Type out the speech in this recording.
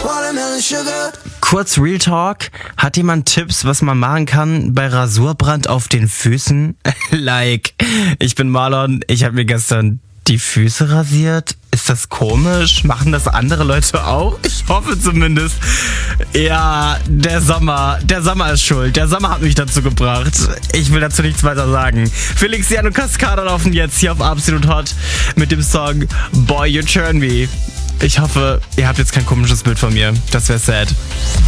Kurz Real Talk. Hat jemand Tipps, was man machen kann bei Rasurbrand auf den Füßen? Ich bin Marlon, ich habe mir gestern die Füße rasiert. Ist das komisch? Machen das andere Leute auch? Ich hoffe zumindest. Ja, der Sommer ist schuld. Der Sommer hat mich dazu gebracht. Ich will dazu nichts weiter sagen. Felix Jan und Cascada laufen jetzt hier auf Absolut Hot mit dem Song Boy You Turn Me. Ich hoffe, ihr habt jetzt kein komisches Bild von mir. Das wäre sad.